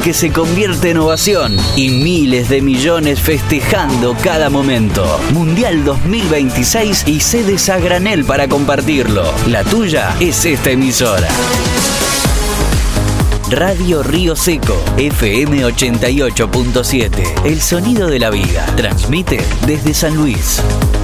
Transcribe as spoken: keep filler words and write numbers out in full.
que se convierte en ovación y miles de millones festejando cada momento. Mundial dos mil veintiséis y sedes a granel para compartirlo. La tuya es esta emisora. Radio Río Seco, F M ochenta y ocho punto siete. El sonido de la vida. Transmite desde San Luis.